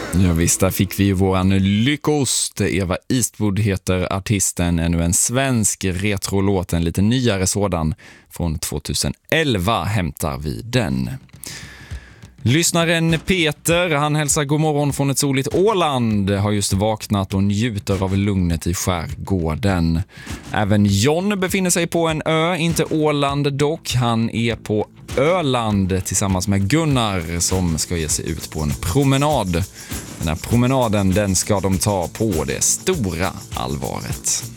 Ja visst, där fick vi ju våran lyckost. Eva Eastwood heter artisten, ännu en svensk retrolåt, en lite nyare sådan. Från 2011 hämtar vi den. Lyssnaren Peter, han hälsar god morgon från ett soligt Åland, har just vaknat och njuter av lugnet i skärgården. Även John befinner sig på en ö, inte Åland dock. Han är på Öland tillsammans med Gunnar som ska ge sig ut på en promenad. Den här promenaden, den ska de ta på det stora allvaret.